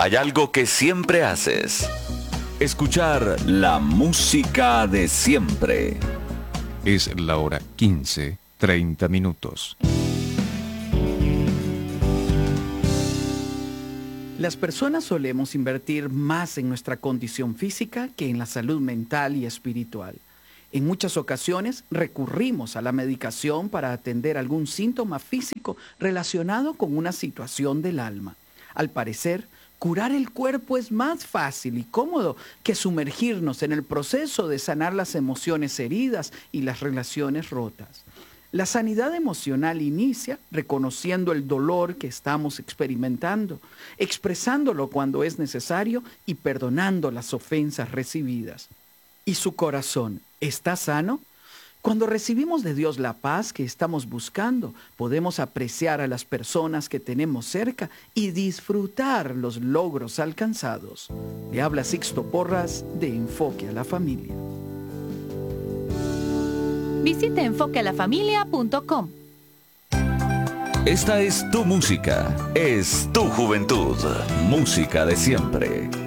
hay algo que siempre haces. Escuchar la música de siempre. Es la hora 15:30. Las personas solemos invertir más en nuestra condición física que en la salud mental y espiritual. En muchas ocasiones recurrimos a la medicación para atender algún síntoma físico relacionado con una situación del alma. Al parecer, curar el cuerpo es más fácil y cómodo que sumergirnos en el proceso de sanar las emociones heridas y las relaciones rotas. La sanidad emocional inicia reconociendo el dolor que estamos experimentando, expresándolo cuando es necesario y perdonando las ofensas recibidas. ¿Y su corazón está sano? Cuando recibimos de Dios la paz que estamos buscando, podemos apreciar a las personas que tenemos cerca y disfrutar los logros alcanzados. Le habla Sixto Porras de Enfoque a la Familia. Visite enfoquealafamilia.com. Esta es tu música, es tu juventud, música de siempre.